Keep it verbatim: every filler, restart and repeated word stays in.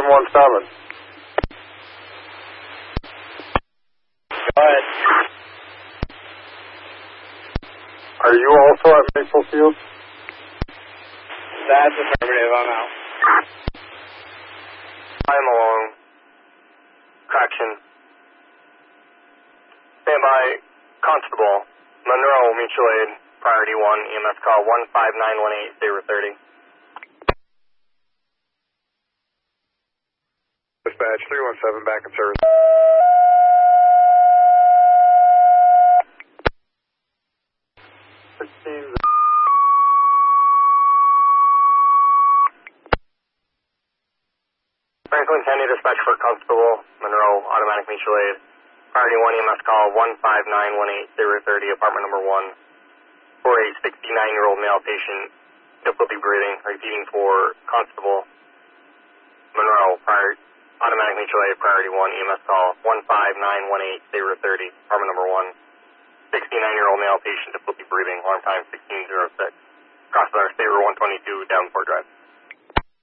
seven one seven. Go ahead. Are you also at Maple Field? That's affirmative. I'm out. I'm along. Correction. Stand by. Constable. Monroe Mutual Aid. Priority one. E M S call one five nine one eight zero thirty. Dispatch three one seven back in service. sixteen. Franklin County Dispatch for Constable Monroe Automatic Mutual Aid. Priority one E M S call one five nine one eight zero thirty, apartment number one, for a sixty-nine-year-old male patient, difficulty breathing. Repeating for Constable Monroe, prior, Automatic Mutual Aid, priority one E M S call one five nine one eight zero thirty, apartment number one, sixty-nine-year-old male patient, difficulty breathing, alarm time sixteen oh six. Cross our State Route one twenty-two, Davenport Drive.